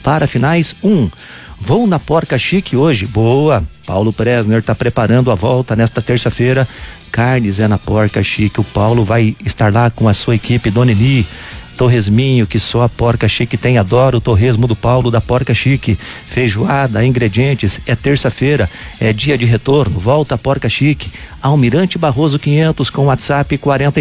Para finais 1. Vou na Porca Chique hoje. Boa. Paulo Presner está preparando a volta nesta terça-feira. Carnes é na Porca Chique. O Paulo vai estar lá com a sua equipe, Dona Eni. Torresminho, que só a Porca Chique tem. Adoro o torresmo do Paulo da Porca Chique. Feijoada, ingredientes. É terça-feira, é dia de retorno. Volta a Porca Chique. Almirante Barroso 500 com WhatsApp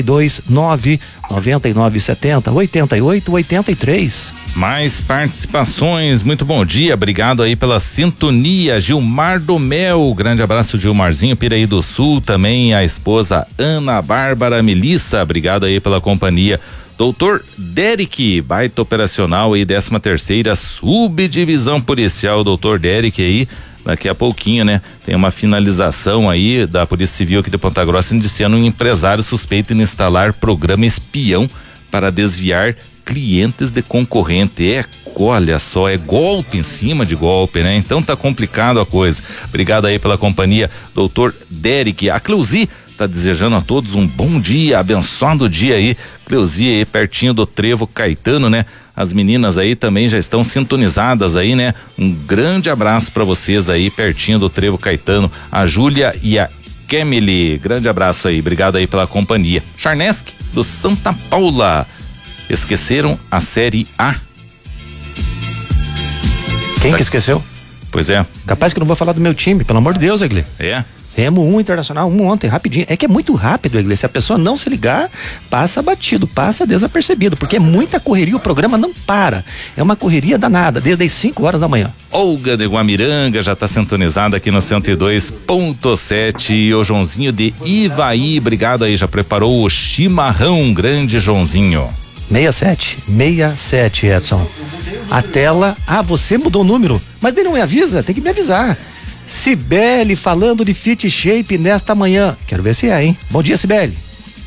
429-9970-8883. Mais participações, muito bom dia, obrigado aí pela sintonia. Gilmar do Mel, grande abraço, Gilmarzinho, Piraí do Sul, também a esposa Ana Bárbara Melissa, obrigado aí pela companhia. Doutor Derek, baita operacional aí, 13ª subdivisão policial, doutor Derek aí, daqui a pouquinho, né? Tem uma finalização aí da Polícia Civil aqui de Ponta Grossa indiciando um empresário suspeito em instalar programa espião para desviar clientes de concorrente. Olha só, é golpe em cima de golpe, né? Então tá complicado a coisa. Obrigado aí pela companhia, doutor Derek. A Cleusi tá desejando a todos um bom dia, abençoado dia aí. Cleusi aí pertinho do Trevo Caetano, né? As meninas aí também já estão sintonizadas aí, né? Um grande abraço para vocês aí pertinho do Trevo Caetano, a Júlia e a Kemily. Grande abraço aí, obrigado aí pela companhia. Charnesk do Santa Paula. Esqueceram a Série A. Quem que esqueceu? Pois é. Capaz que eu não vou falar do meu time, pelo amor de Deus, Egle. É? Remo 1, Internacional 1 ontem, rapidinho. É que é muito rápido, Egle. Se a pessoa não se ligar, passa batido, passa desapercebido, porque é muita correria, o programa não para. É uma correria danada, desde as 5 horas da manhã. Olga de Guamiranga já está sintonizada aqui no 102.7. O Joãozinho de Ivaí, obrigado aí, já preparou o chimarrão, grande Joãozinho. 67, Edson. A tela, você mudou o número, mas ele não me avisa, tem que me avisar. Cibele falando de Fit Shape nesta manhã. Quero ver se é, hein? Bom dia, Cibele.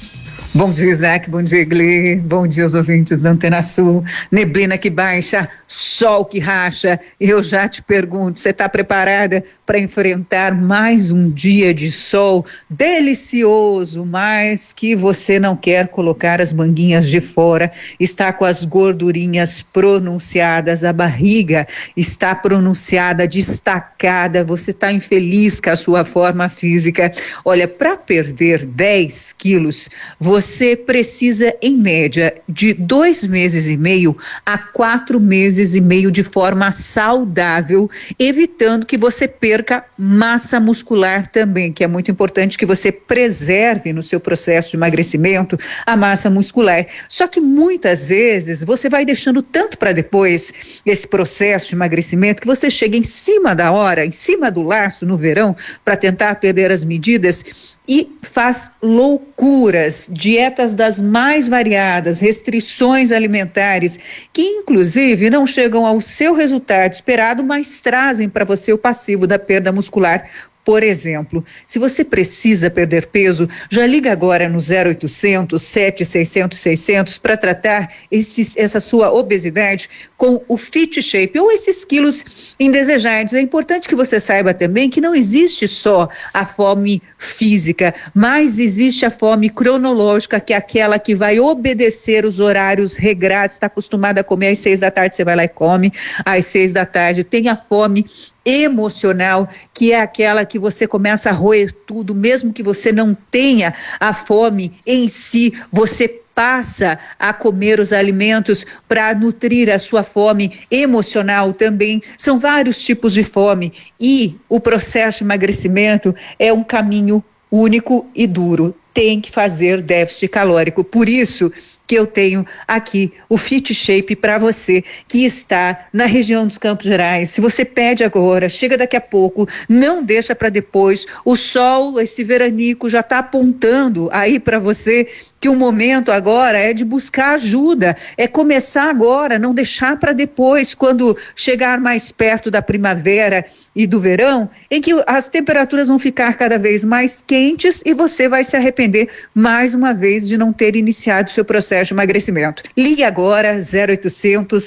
Bom dia, Isaac, bom dia, Gle, bom dia aos ouvintes da Antena Sul. Neblina que baixa, sol que racha. Eu já te pergunto, você está preparada para enfrentar mais um dia de sol delicioso, mas que você não quer colocar as manguinhas de fora, está com as gordurinhas pronunciadas, a barriga está pronunciada, destacada, você está infeliz com a sua forma física. Olha, para perder 10 quilos, você precisa, em média, de 2 meses e meio a 4 meses e meio de forma saudável, evitando que você perca massa muscular também, que é muito importante que você preserve no seu processo de emagrecimento a massa muscular. Só que muitas vezes você vai deixando tanto para depois esse processo de emagrecimento que você chega em cima da hora, em cima do laço no verão, para tentar perder as medidas e faz loucuras, dietas das mais variadas, restrições alimentares, que inclusive não chegam ao seu resultado esperado, mas trazem para você o passivo da perda muscular. Por exemplo, se você precisa perder peso, já liga agora no 0800 700 600 para tratar essa sua obesidade com o Fit Shape ou esses quilos indesejados. É importante que você saiba também que não existe só a fome física, mas existe a fome cronológica, que é aquela que vai obedecer os horários regrados. Está acostumado a comer às 6 da tarde, você vai lá e come às 6 da tarde. Tem a fome emocional, que é aquela que você começa a roer tudo, mesmo que você não tenha a fome em si, você passa a comer os alimentos para nutrir a sua fome emocional também. São vários tipos de fome e o processo de emagrecimento é um caminho único e duro. Tem que fazer déficit calórico. Por isso que eu tenho aqui o Fit Shape para você que está na região dos Campos Gerais. Se você pede agora, chega daqui a pouco, não deixa para depois. O sol, esse veranico já está apontando aí para você que o momento agora é de buscar ajuda, é começar agora, não deixar para depois, quando chegar mais perto da primavera e do verão, em que as temperaturas vão ficar cada vez mais quentes e você vai se arrepender mais uma vez de não ter iniciado o seu processo de emagrecimento. Ligue agora, 0800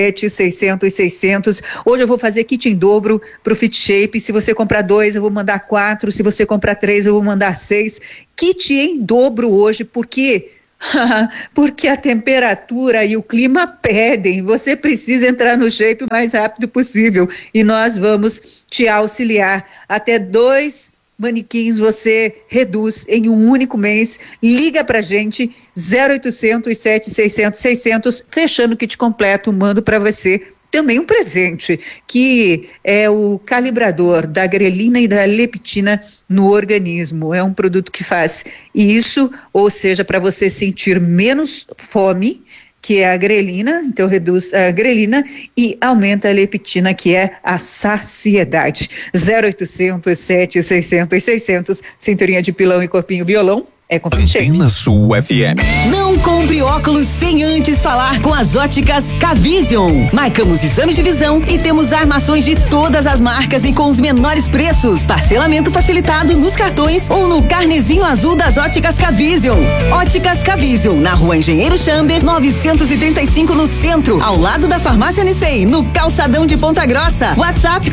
700 600. Hoje eu vou fazer kit em dobro para o Fit Shape. Se você comprar 2, eu vou mandar 4. Se você comprar 3, eu vou mandar 6. Kit em dobro hoje, porque Porque a temperatura e o clima pedem, você precisa entrar no shape o mais rápido possível e nós vamos te auxiliar. Até 2 manequins você reduz em um único mês. Liga pra gente, 0800 700 600, fechando o kit completo, mando para você também um presente, que é o calibrador da grelina e da leptina no organismo. É um produto que faz isso, ou seja, para você sentir menos fome, que é a grelina, então reduz a grelina e aumenta a leptina, que é a saciedade. 0800 700 600, cinturinha de pilão e corpinho violão. É com Antena Sul FM. Não compre óculos sem antes falar com as óticas K-Vision. Marcamos exames de visão e temos armações de todas as marcas e com os menores preços. Parcelamento facilitado nos cartões ou no carnezinho azul das óticas K-Vision. Óticas K-Vision, na Rua Engenheiro Chamber, 935 no centro, ao lado da Farmácia Nicei, no calçadão de Ponta Grossa. WhatsApp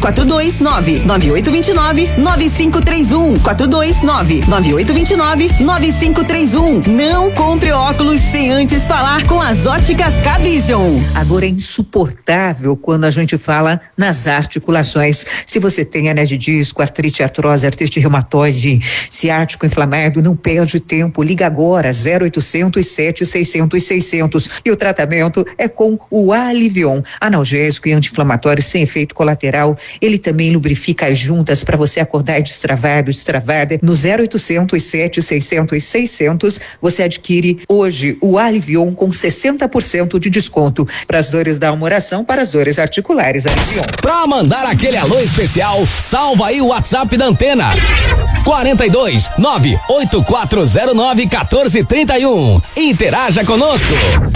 429-9829-9531. 429-9829-9531. Não compre óculos sem antes falar com as óticas K-Vision. Agora é insuportável quando a gente fala nas articulações. Se você tem hernia de disco, artrite, artrose, artrite reumatoide, ciático inflamado, não perde tempo. Liga agora, 0800 700 600. E o tratamento é com o Alivion, analgésico e anti-inflamatório sem efeito colateral. Ele também lubrifica as juntas para você acordar destravado, destravada. No 0800 700 600, você adquire hoje o Alivion com 60% de desconto para as dores da humoração, para as dores articulares. Alivion. Pra mandar aquele alô especial, salva aí o WhatsApp da Antena. 42 98409 1431. Interaja conosco.